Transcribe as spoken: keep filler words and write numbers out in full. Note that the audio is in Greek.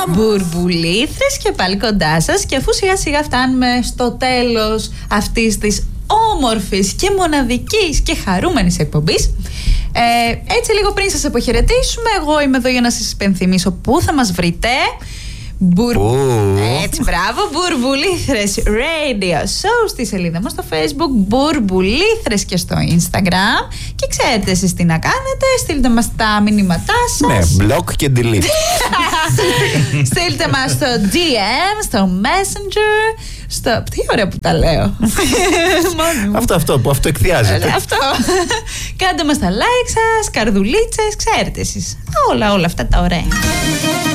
Μπουρμπουλήθρες και πάλι κοντά σας. Και αφού σιγά σιγά φτάνουμε στο τέλος αυτής της όμορφης και μοναδικής και χαρούμενης εκπομπής, ε, έτσι λίγο πριν σας αποχαιρετήσουμε, εγώ είμαι εδώ για να σας υπενθυμίσω πού θα μας βρείτε. Μπουρ... Έτσι, μπράβο, Μπουρμπουλήθρες Radio Show στη σελίδα μας στο Facebook, Μπουρμπουλήθρες και στο Instagram. Και ξέρετε εσείς τι να κάνετε, στείλτε μας τα μηνύματά σας. Ναι, block και delete. Στείλτε μας στο ντι εμ, στο Messenger, στο... Τι ωραία που τα λέω. Αυτό, αυτό που αυτό εκθιάζεται. Αυτό. Κάντε μας τα like σας, καρδουλίτσες, ξέρετε εσείς. Όλα, όλα αυτά τα ωραία.